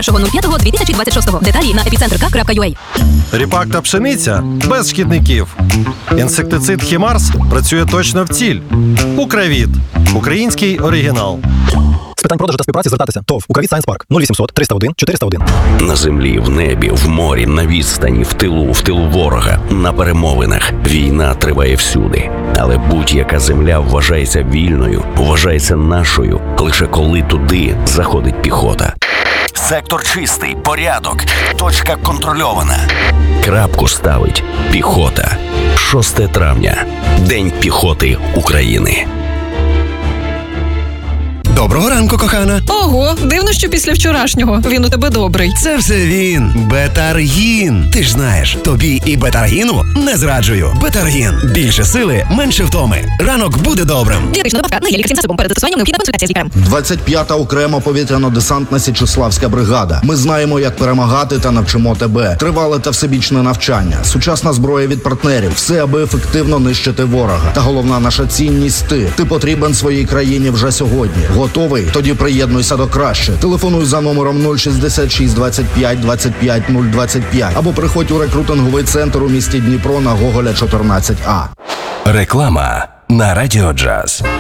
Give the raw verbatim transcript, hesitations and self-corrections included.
першого п'ятого дві тисячі двадцять шостого. Деталі на епіцентр крапка ю а. Ріпак та пшениця без шкідників. Інсектицид Хімарс працює точно в ціль. Укравіт. Український оригінал. З питань продажу та співпраці звертатися. ТОВ «Укравіт Сайенс Парк» нуль вісімсот триста один чотириста один. На землі, в небі, в морі, на відстані, в тилу, в тилу ворога, на перемовинах. Війна триває всюди. Але будь-яка земля вважається вільною, вважається нашою, лише коли туди заходить піхота. Сектор чистий, порядок, точка контрольована. Крапку ставить піхота. шостого травня. День піхоти України. Доброго ранку, кохана. Ого, дивно, що після вчорашнього він у тебе добрий. Це все він. Бетаргін. Ти ж знаєш, тобі і Бетаргіну не зраджую. Бетаргін. Більше сили, менше втоми. Ранок буде добрим. Дієтична добавка не є лікарським засобом. Перед застосуванням необхідна консультація з лікарем. двадцять п'ята окрема повітряно-десантна Січеславська бригада. Ми знаємо, як перемагати та навчимо тебе. Тривале та всебічне навчання. Сучасна зброя від партнерів. Все, аби ефективно нищити ворога. Та головна наша цінність – ти. Ти потрібен своїй країні вже сьогодні. Готовий? Тоді приєднуйся до краще. Телефонуй за номером нуль шістдесят шість двадцять п'ять двадцять п'ять нуль двадцять п'ять або приходь у рекрутинговий центр у місті Дніпро на Гоголя чотирнадцять А. Реклама на Радіо Джаз.